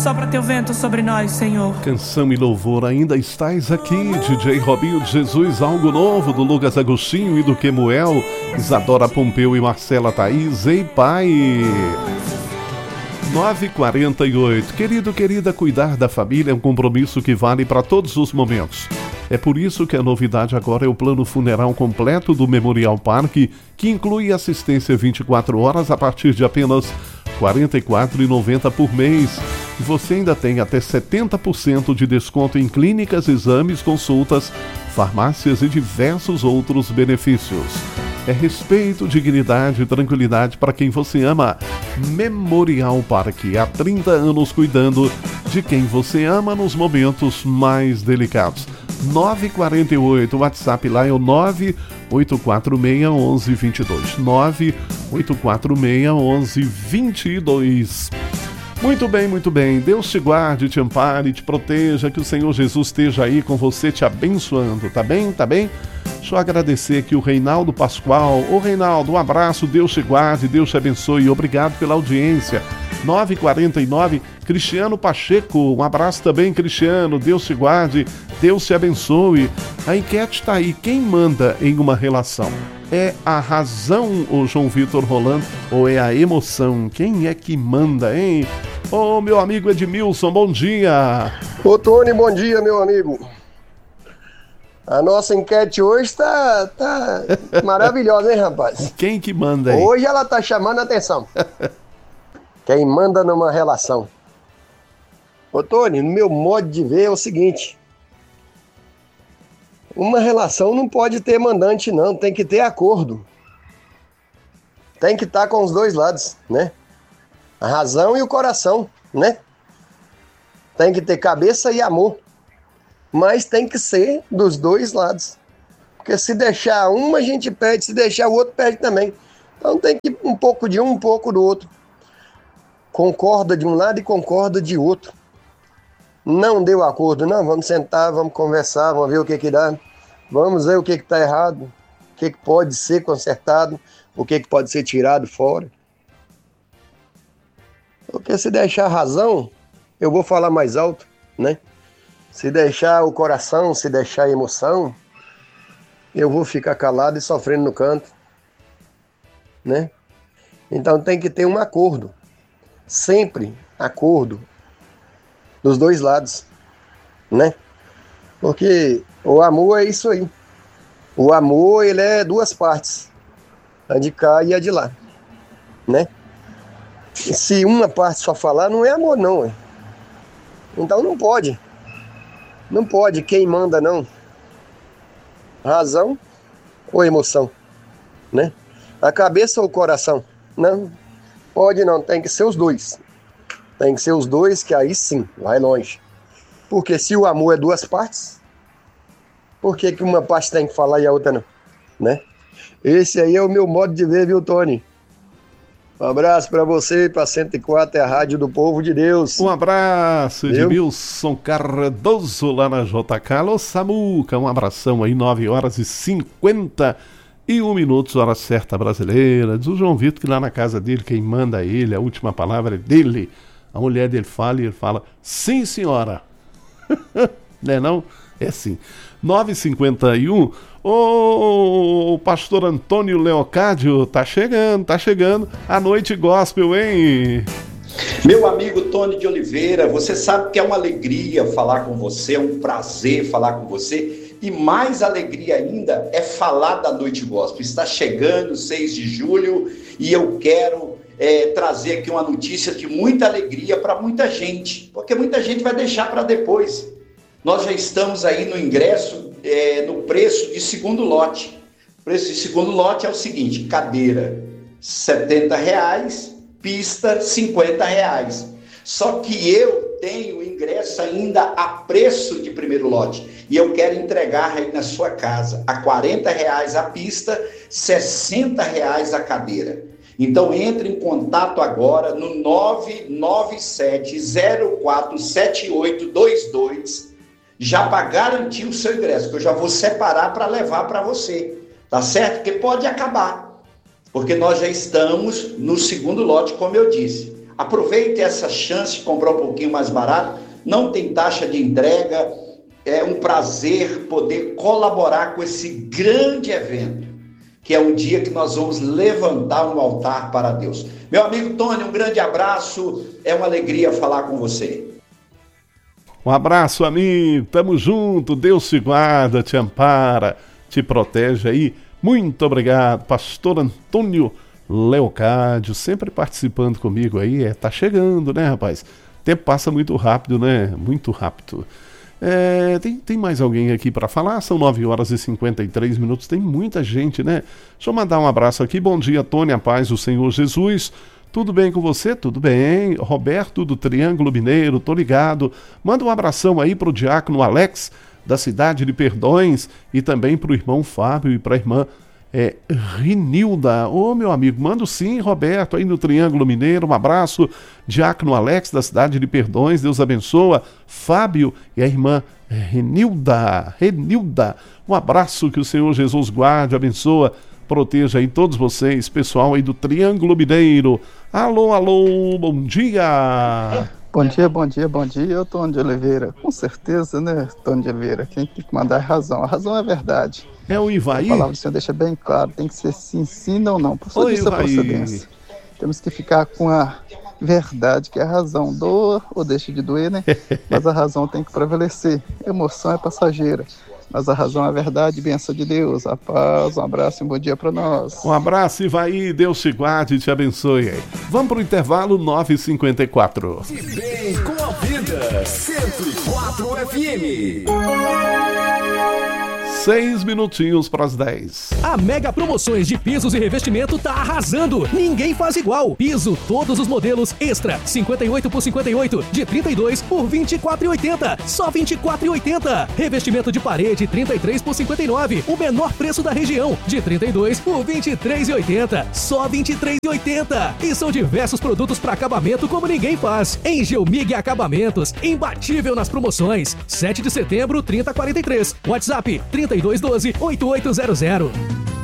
Sopra teu vento sobre nós, Senhor. Canção e louvor, ainda estais aqui. DJ Robinho de Jesus, algo novo do Lucas Agostinho e do Kemuel, Isadora Pompeu e Marcela Thaís. Ei, pai! 9h48. Querido, querida, cuidar da família é um compromisso que vale para todos os momentos. É por isso que a novidade agora é o plano funeral completo do Memorial Park, que inclui assistência 24 horas a partir de apenas R$ 44,90 por mês. E você ainda tem até 70% de desconto em clínicas, exames, consultas, farmácias e diversos outros benefícios. É respeito, dignidade e tranquilidade para quem você ama. Memorial Park, há 30 anos cuidando de quem você ama nos momentos mais delicados. 9h48, o WhatsApp lá é o 984611122. 984611122. Muito bem, muito bem. Deus te guarde, te ampare, te proteja, que o Senhor Jesus esteja aí com você, te abençoando, tá bem? Tá bem? Deixa eu agradecer aqui o Reinaldo Pascoal. Ô Reinaldo, um abraço, Deus te guarde, Deus te abençoe, obrigado pela audiência. 9h49, Cristiano Pacheco, um abraço também, Cristiano, Deus te guarde, Deus te abençoe. A enquete está aí, quem manda em uma relação? É a razão, ô João Vitor Rolando, ou é a emoção? Quem é que manda, hein? Ô meu amigo Edmilson, bom dia! Ô Tony, bom dia, meu amigo. A nossa enquete hoje tá maravilhosa, hein, rapaz? Quem que manda aí? Hoje ela tá chamando a atenção. Quem manda numa relação? Ô Tony, no meu modo de ver é o seguinte: uma relação não pode ter mandante não, tem que ter acordo. Tem que estar com os dois lados, né? A razão e o coração, né? Tem que ter cabeça e amor. Mas tem que ser dos dois lados. Porque se deixar um, a gente perde, se deixar o outro, perde também. Então tem que um pouco de um pouco do outro. Concorda de um lado e concorda de outro. Não deu acordo, não, vamos sentar, vamos conversar, vamos ver o que dá. Vamos ver o que está errado, o que pode ser consertado, o que pode ser tirado fora. Porque se deixar a razão, eu vou falar mais alto, né? Se deixar o coração, se deixar a emoção, eu vou ficar calado e sofrendo no canto, né? Então tem que ter um acordo, sempre acordo dos dois lados, né? Porque o amor é isso aí. O amor, ele é duas partes, a de cá e a de lá, né? E se uma parte só falar, não é amor não, então não pode. Não pode, quem manda não. Razão ou emoção, né? A cabeça ou o coração? Não, pode não, tem que ser os dois. Tem que ser os dois, que aí sim, vai longe. Porque se o amor é duas partes, por que uma parte tem que falar e a outra não, né? Esse aí é o meu modo de ver, viu, Tony? Um abraço para você, para 104, é a Rádio do Povo de Deus. Um abraço, Edmilson Cardoso, lá na JK. Alô, Samuca, um abração aí, 9h51, hora certa brasileira. Diz o João Vitor que lá na casa dele, quem manda é ele, a última palavra é dele. A mulher dele fala e ele fala, sim, senhora. Né não? É sim. 9h51, o pastor Antônio Leocádio, tá chegando a noite gospel, hein? Meu amigo Tony de Oliveira, você sabe que é uma alegria falar com você, é um prazer falar com você, e mais alegria ainda é falar da noite gospel. Está chegando 6 de julho e eu quero trazer aqui uma notícia de muita alegria para muita gente, porque muita gente vai deixar para depois. Nós já estamos aí no ingresso, no preço de segundo lote. O preço de segundo lote é o seguinte: cadeira R$ 70, pista R$ 50. Só que eu tenho ingresso ainda a preço de primeiro lote. E eu quero entregar aí na sua casa a R$ 40 a pista, R$ 60 a cadeira. Então entre em contato agora no 997047822 já para garantir o seu ingresso, que eu já vou separar para levar para você, tá certo? Porque pode acabar, porque nós já estamos no segundo lote, como eu disse. Aproveite essa chance de comprar um pouquinho mais barato, não tem taxa de entrega, é um prazer poder colaborar com esse grande evento, que é o dia que nós vamos levantar um altar para Deus. Meu amigo Tony, um grande abraço, é uma alegria falar com você. Um abraço, amigo, tamo junto, Deus te guarda, te ampara, te protege aí. Muito obrigado, pastor Antônio Leocádio, sempre participando comigo aí. Tá chegando, né, rapaz? O tempo passa muito rápido, né? Muito rápido. Tem mais alguém aqui para falar? São 9h53, tem muita gente, né? Deixa eu mandar um abraço aqui. Bom dia, Tony, a paz do Senhor Jesus. Tudo bem com você? Tudo bem. Roberto do Triângulo Mineiro, tô ligado. Manda um abração aí pro diácono Alex, da cidade de Perdões, e também pro irmão Fábio e pra irmã Rinilda. Ô, meu amigo, mando sim, Roberto, aí no Triângulo Mineiro. Um abraço, diácono Alex, da cidade de Perdões. Deus abençoa. Fábio e a irmã Renilda. Um abraço, que o Senhor Jesus guarde, abençoa, proteja aí todos vocês, pessoal aí do Triângulo Mineiro. Alô, bom dia! Bom dia, Tony de Oliveira. Com certeza, né, Tony de Oliveira? Quem tem que mandar é razão. A razão é a verdade. É o Ivaí? A palavra do Senhor deixa bem claro, tem que ser sim ou não. Por sua procedência. Temos que ficar com a verdade, que é a razão. Doa ou deixa de doer, né? Mas a razão tem que prevalecer. A emoção é passageira, mas a razão é a verdade. Bênção de Deus, a paz, um abraço e um bom dia para nós. Um abraço, Ivaí, Deus te guarde e te abençoe. Vamos pro intervalo, 9h54. Se bem com a vida, 104 FM. 6 minutinhos para as 10. A Mega Promoções de pisos e revestimento tá arrasando. Ninguém faz igual. Piso, todos os modelos extra, 58 por 58, de 32 por 24,80. Só 24,80. Revestimento de parede, 33 por 59. O menor preço da região, de 32 por 23,80. Só 23,80. E são diversos produtos para acabamento como ninguém faz. Engelmig Acabamentos, imbatível nas promoções. 7 de setembro, 3043. WhatsApp, 3212-8800.